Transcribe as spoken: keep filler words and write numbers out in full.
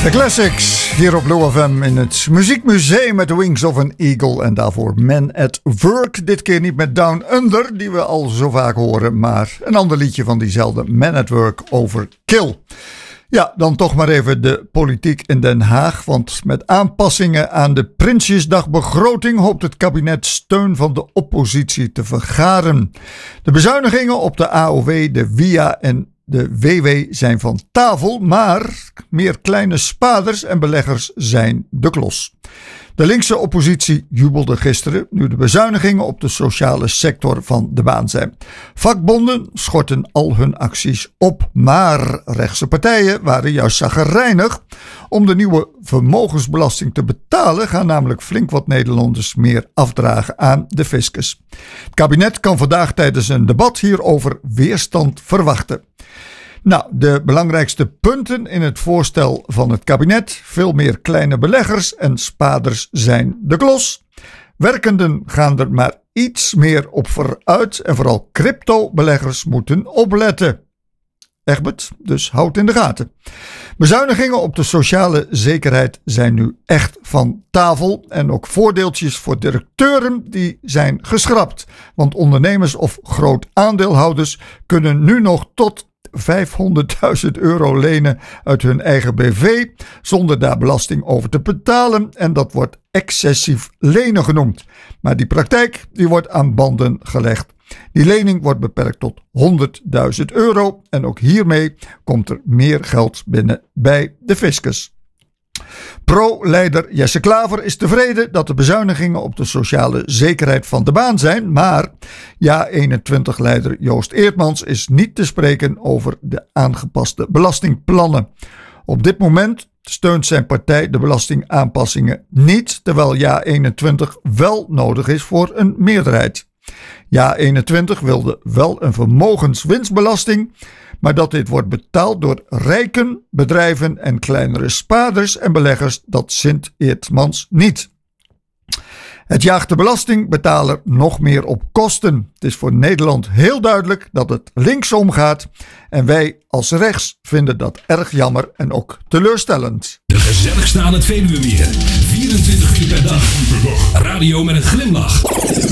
De classics hier op Blue F M in het Muziekmuseum met The Wings of an Eagle. En daarvoor Man at Work. Dit keer niet met Down Under, die we al zo vaak horen. Maar een ander liedje van diezelfde Man at Work over Kill. Ja, dan toch maar even de politiek in Den Haag. Want met aanpassingen aan de Prinsjesdagbegroting hoopt het kabinet steun van de oppositie te vergaren. De bezuinigingen op de A O W, de W I A en de W W zijn van tafel, maar meer kleine spaarders en beleggers zijn de klos. De linkse oppositie jubelde gisteren nu de bezuinigingen op de sociale sector van de baan zijn. Vakbonden schorten al hun acties op, maar rechtse partijen waren juist chagrijnig. Om de nieuwe vermogensbelasting te betalen gaan namelijk flink wat Nederlanders meer afdragen aan de fiscus. Het kabinet kan vandaag tijdens een debat hierover weerstand verwachten. Nou, de belangrijkste punten in het voorstel van het kabinet: veel meer kleine beleggers en spaarders zijn de klos. Werkenden gaan er maar iets meer op vooruit en vooral crypto-beleggers moeten opletten. Egbert, dus houd in de gaten. Bezuinigingen op de sociale zekerheid zijn nu echt van tafel en ook voordeeltjes voor directeuren die zijn geschrapt. Want ondernemers of groot aandeelhouders kunnen nu nog tot vijfhonderdduizend euro lenen uit hun eigen B V zonder daar belasting over te betalen en dat wordt excessief lenen genoemd. Maar die praktijk die wordt aan banden gelegd. Die lening wordt beperkt tot honderdduizend euro en ook hiermee komt er meer geld binnen bij de fiscus. Pro-leider Jesse Klaver is tevreden dat de bezuinigingen op de sociale zekerheid van de baan zijn, maar Ja eenentwintig-leider Joost Eertmans is niet te spreken over de aangepaste belastingplannen. Op dit moment steunt zijn partij de belastingaanpassingen niet, terwijl Ja eenentwintig wel nodig is voor een meerderheid. Ja eenentwintig wilde wel een vermogenswinstbelasting, maar dat dit wordt betaald door rijken, bedrijven en kleinere spaarders en beleggers, dat zint Eertmans niet. Het jaagt de belastingbetaler nog meer op kosten. Het is voor Nederland heel duidelijk dat het linksom gaat en wij als rechts vinden dat erg jammer en ook teleurstellend. De gezelligste aan het Veluwemeer. vierentwintig uur per dag. Radio met een glimlach.